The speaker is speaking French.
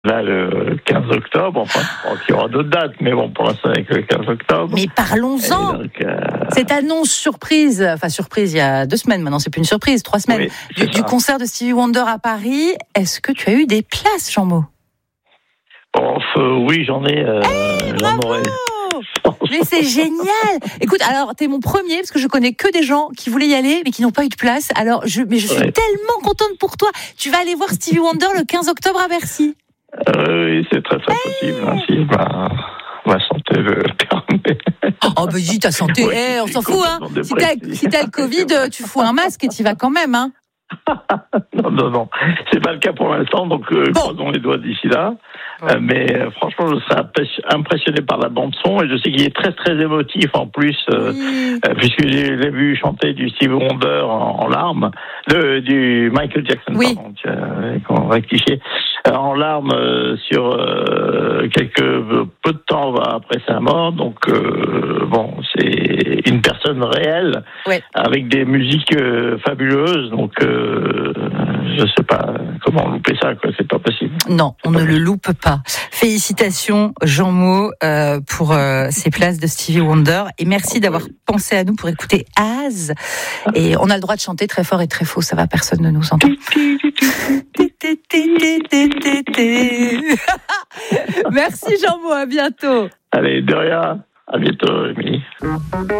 Là, le 15 octobre, enfin, je crois qu'il y aura d'autres dates, mais bon, pour l'instant, avec le 15 octobre. Mais parlons-en. Donc, cette annonce surprise, il y a 2 semaines maintenant, c'est plus une surprise, 3 semaines, du concert de Stevie Wonder à Paris. Est-ce que tu as eu des places, Jean-Mo ? Oui, j'en ai. J'en aurai. Mais c'est génial. Écoute, alors t'es mon premier parce que je connais que des gens qui voulaient y aller mais qui n'ont pas eu de place. Alors je suis tellement contente pour toi. Tu vas aller voir Stevie Wonder le 15 octobre à Bercy. Oui, c'est très possible. Si ma santé le permet. Oh bah dis ta santé, on s'en fout hein. Si t'as le Covid, tu fous un masque et t'y vas quand même hein. Non, c'est pas le cas pour l'instant, donc croisons les doigts d'ici là. Mais franchement, je serais impressionné par la bande son et je sais qu'il est très très émotif en plus, puisque j'ai vu chanter du Stevie Wonder en larmes, du Michael Jackson, pardon, rectifié, en larmes sur peu de temps après sa mort. Donc c'est une personne réelle avec des musiques fabuleuses. Donc je sais pas comment louper ça, quoi. C'est pas possible. Non, on ne le loupe pas. Félicitations Jean-Mo pour ces places de Stevie Wonder et merci d'avoir pensé à nous pour écouter Az. Et on a le droit de chanter très fort et très faux, ça va, personne ne nous entend. Merci Jean-Mo, à bientôt. Allez, de rien, à bientôt Émilie.